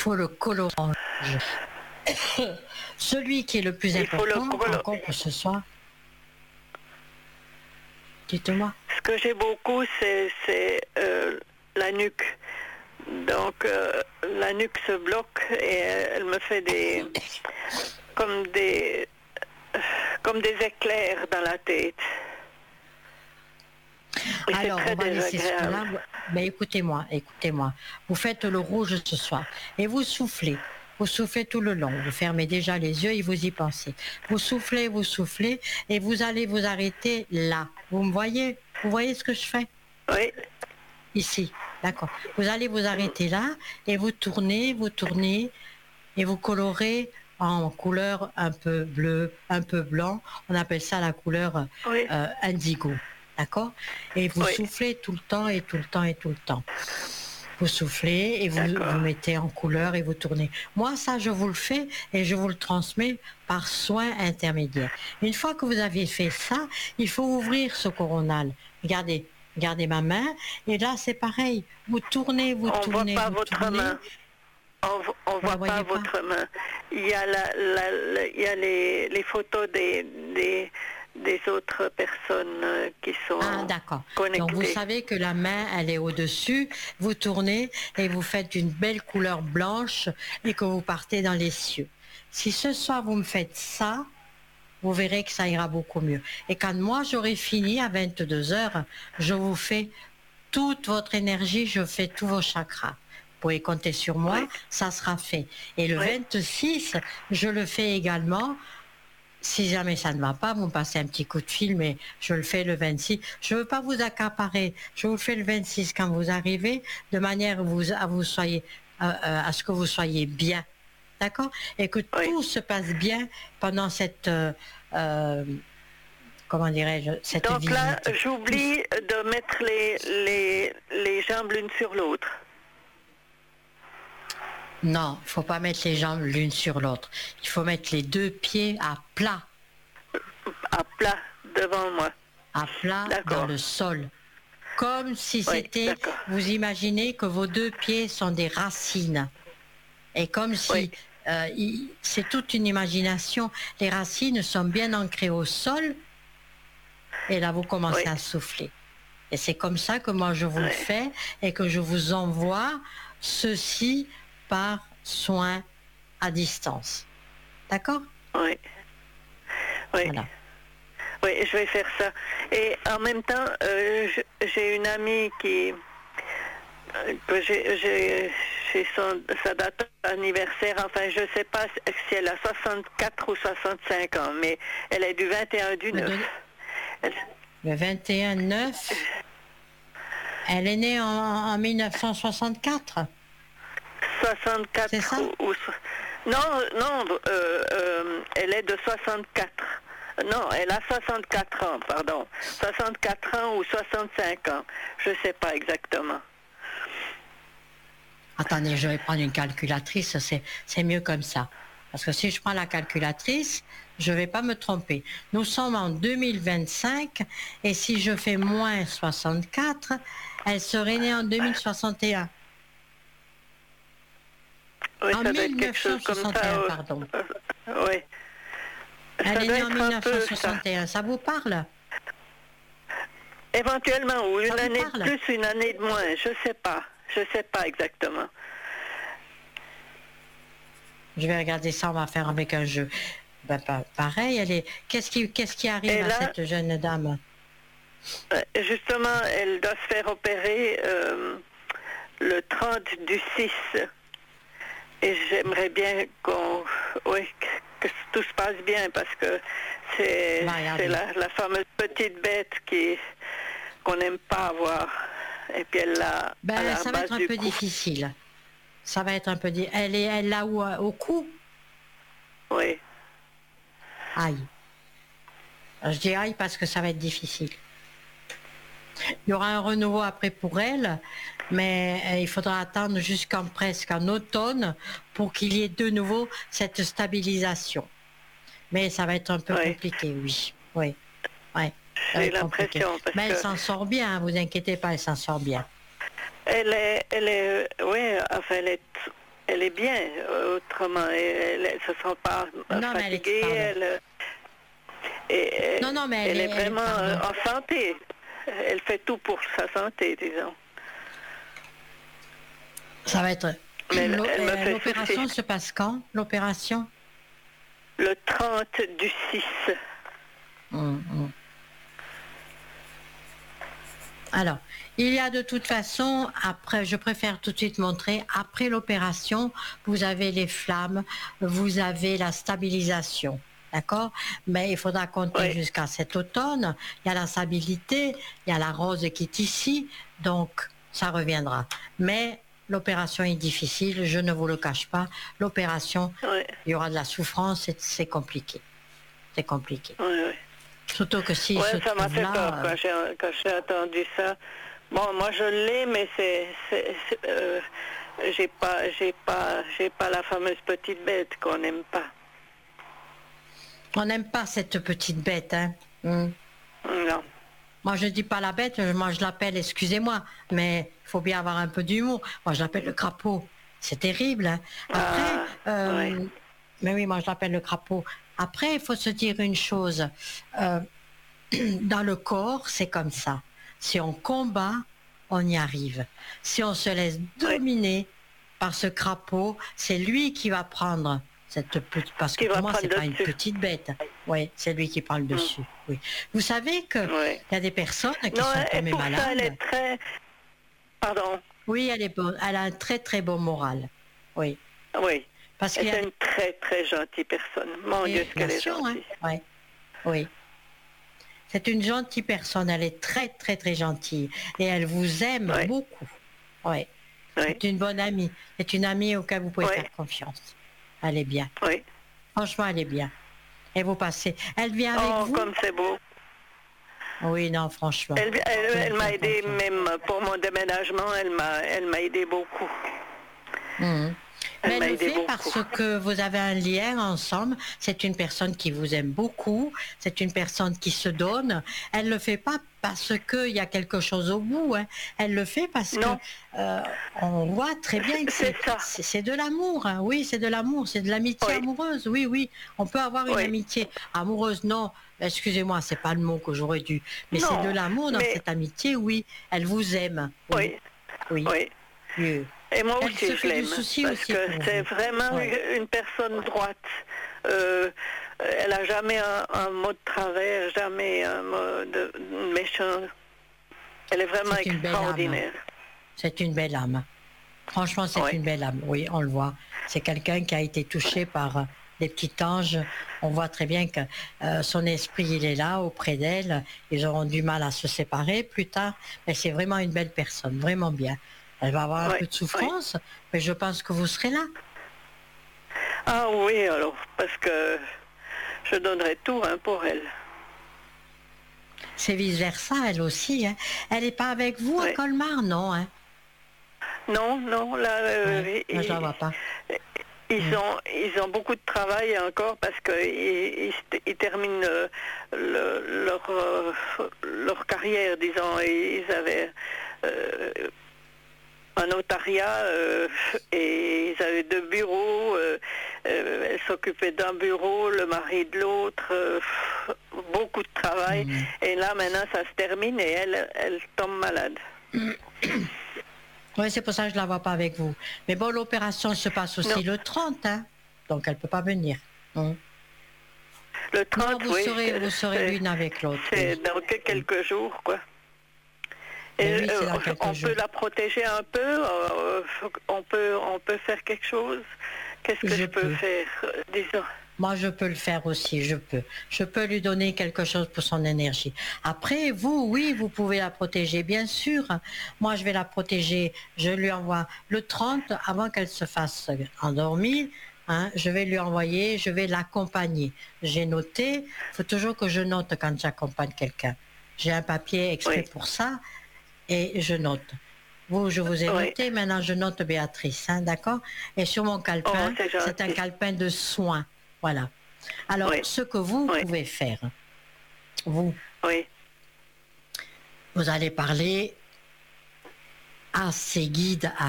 faut le colorer. Celui qui est le plus important, encore que ce soit. Dites-moi. Ce que j'ai beaucoup, c'est la nuque. Donc, la nuque se bloque et elle me fait comme des éclairs dans la tête. Et alors, c'est très on va laisser désagréable. cela. Mais écoutez-moi. Vous faites le rouge ce soir et vous soufflez. Vous soufflez tout le long. Vous fermez déjà les yeux et vous y pensez. Vous soufflez et vous allez vous arrêter là. Vous me voyez? Vous voyez ce que je fais? Oui. Ici, d'accord. Vous allez vous arrêter là et vous tournez et vous colorez en couleur un peu bleu, un peu blanc. On appelle ça la couleur indigo, d'accord? Et vous soufflez tout le temps et tout le temps et tout le temps. Vous soufflez et vous mettez en couleur et vous tournez. Moi, ça, je vous le fais et je vous le transmets par soin intermédiaire. Une fois que vous avez fait ça, il faut ouvrir ce coronal. Regardez ma main. Et là, c'est pareil. Vous tournez, vous tournez, On ne voit pas vous votre tournez. main. On ne voit pas votre main. Il y a, il y a les photos des autres personnes qui sont connectées. Donc vous savez que la main, elle est au-dessus. Vous tournez et vous faites une belle couleur blanche et que vous partez dans les cieux. Si ce soir vous me faites ça, vous verrez que ça ira beaucoup mieux. Et quand moi j'aurai fini à 22h, je vous fais toute votre énergie, je fais tous vos chakras. Vous pouvez compter sur moi, ça sera fait. Et le 26, je le fais également. Si jamais ça ne va pas, vous me passez un petit coup de fil, mais je le fais le 26. Je ne veux pas vous accaparer. Je vous le fais le 26 quand vous arrivez, de manière à ce que vous soyez bien. D'accord? Et que tout se passe bien pendant cette, comment dirais-je, cette visite. Donc là, j'oublie de mettre les jambes l'une sur l'autre. Non, il ne faut pas mettre les jambes l'une sur l'autre. Il faut mettre les deux pieds à plat. À plat, devant moi. À plat dans le sol. Comme si c'était, vous imaginez que vos deux pieds sont des racines. Et comme si, c'est toute une imagination, les racines sont bien ancrées au sol, et là vous commencez à souffler. Et c'est comme ça que moi je vous le fais, et que je vous envoie ceci par soin à distance. D'accord? Oui. Oui. Voilà. Oui, je vais faire ça. Et en même temps, j'ai une amie que j'ai sa date d'anniversaire, enfin je ne sais pas si elle a 64 ou 65 ans, mais elle est du 21 du 9. Le 21-9, elle est née en 1964. 64 c'est ça? Non, elle est de 64. Non, elle a 64 ans, pardon. 64 ans ou 65 ans. Je ne sais pas exactement. Attendez, je vais prendre une calculatrice, c'est mieux comme ça. Parce que si je prends la calculatrice, je ne vais pas me tromper. Nous sommes en 2025 et si je fais moins 64, elle serait née en 2061. Oui, en ça doit être quelque chose comme ça. Pardon. Oui. Elle est née en 1961, ça vous parle? Éventuellement, ou une année de plus, une année de moins, je sais pas exactement. Je vais regarder ça, on va faire avec un jeu. Ben, pareil, qu'est-ce qui arrive à cette jeune dame? Justement, elle doit se faire opérer le 30 du 6. Et j'aimerais bien que tout se passe bien parce que c'est la fameuse petite bête qu'on n'aime pas avoir. Et puis elle l'a. Ça va être un peu difficile. Ça va être un peu difficile. Elle l'a où au cou? Oui. Aïe. Je dis aïe parce que ça va être difficile. Il y aura un renouveau après pour elle, mais il faudra attendre presque en automne pour qu'il y ait de nouveau cette stabilisation. Mais ça va être un peu compliqué, oui. J'ai l'impression. Mais elle s'en sort bien, vous inquiétez pas, elle s'en sort bien. Elle elle est bien, autrement, elle ne se sent pas Non, mais fatiguée, non, mais elle est vraiment pardon. en santé. Elle fait tout pour sa santé, disons. Ça va être... Mais elle me fait L'opération souffrir. se passe quand, l'opération? Le 30 du 6. Alors, il y a de toute façon, après, je préfère tout de suite montrer, après l'opération, vous avez les flammes, vous avez la stabilisation. D'accord? Mais il faudra compter Oui. jusqu'à cet automne. Il y a la stabilité, il y a la rose qui est ici, donc ça reviendra. Mais l'opération est difficile, je ne vous le cache pas. L'opération, Oui. il y aura de la souffrance, c'est compliqué. C'est compliqué. Oui, oui. Surtout que s'il se Ça m'a trouve fait là... peur quand j'ai entendu ça. Bon, moi je l'ai, mais j'ai pas la fameuse petite bête qu'on n'aime pas. On n'aime pas cette petite bête, hein. Non. Moi, je ne dis pas la bête, moi je l'appelle, excusez-moi, mais il faut bien avoir un peu d'humour. Moi, je l'appelle le crapaud. C'est terrible, hein. Après, oui. mais oui, moi je l'appelle le crapaud. Après, il faut se dire une chose. Dans le corps, c'est comme ça. Si on combat, on y arrive. Si on se laisse dominer par ce crapaud, c'est lui qui va prendre cette petite... Parce que pour moi, c'est pas une petite bête. Oui, c'est lui qui parle dessus. Oui. Vous savez qu'il y a des personnes qui sont tombées malades. Ça, elle est très... Pardon. Oui, elle est bonne. Elle a un très très bon moral. Oui. Oui. Parce elle est une très très gentille personne. Mon Dieu, ce qu'elle est gentille. Hein? Oui. C'est une gentille personne, elle est très très très gentille et elle vous aime beaucoup. Oui. C'est une bonne amie. C'est une amie auquel vous pouvez faire confiance. Elle est bien. Oui. Franchement, elle est bien. Et vous passez. Elle vient avec vous. Comme c'est beau. Oui, non, franchement. Elle m'a aidé même pour mon déménagement. Elle m'a aidé beaucoup. Mais elle le fait parce que vous avez un lien ensemble. C'est une personne qui vous aime beaucoup. C'est une personne qui se donne. Elle le fait pas parce qu'il y a quelque chose au bout. Hein. Elle le fait parce que on voit très bien que c'est de l'amour. Hein. Oui, c'est de l'amour. C'est de l'amitié amoureuse. Oui, oui. On peut avoir une amitié amoureuse. Non, excusez-moi, c'est pas le mot que j'aurais dû. Mais c'est de l'amour dans cette amitié. Oui, elle vous aime. Oui. Oui. Oui. Et moi aussi, je l'aime, parce que c'est vraiment une personne droite. Elle n'a jamais un mot de travers, jamais un mot de méchant. Elle est vraiment extraordinaire. C'est une belle âme. Franchement, c'est une belle âme. Oui, on le voit. C'est quelqu'un qui a été touché par des petits anges. On voit très bien que son esprit, il est là, auprès d'elle. Ils auront du mal à se séparer plus tard. Mais c'est vraiment une belle personne, vraiment bien. Elle va avoir un peu de souffrance, mais je pense que vous serez là. Ah oui, alors, parce que je donnerai tout pour elle. C'est vice-versa, elle aussi. Hein. Elle n'est pas avec vous à Colmar, non hein? Non, là, je la vois pas. Ils ont beaucoup de travail encore parce qu'ils terminent leur carrière, disons. Ils avaient... un notariat et ils avaient 2 bureaux. Elle s'occupait d'un bureau, le mari de l'autre, beaucoup de travail. Et là, maintenant, ça se termine et elle tombe malade. Oui, c'est pour ça que je ne la vois pas avec vous. Mais bon, l'opération se passe aussi le 30, hein, donc elle ne peut pas venir. Le 30, non, vous serez l'une avec l'autre. C'est dans quelques jours, quoi. Et on peut la protéger un peu, on peut faire quelque chose. Qu'est-ce que je peux faire, disons? Moi, je peux le faire aussi, je peux. Je peux lui donner quelque chose pour son énergie. Après, vous, oui, vous pouvez la protéger, bien sûr. Moi, je vais la protéger. Je lui envoie le 30, avant qu'elle se fasse endormir. Hein, je vais lui envoyer, je vais l'accompagner. J'ai noté, il faut toujours que je note quand j'accompagne quelqu'un. J'ai un papier exprès pour ça. Et je note. Vous, je vous ai noté, maintenant je note Béatrice, hein, d'accord? Et sur mon calepin, c'est un calepin de soins. Voilà. Alors, ce que vous pouvez faire, vous allez parler à ces guides,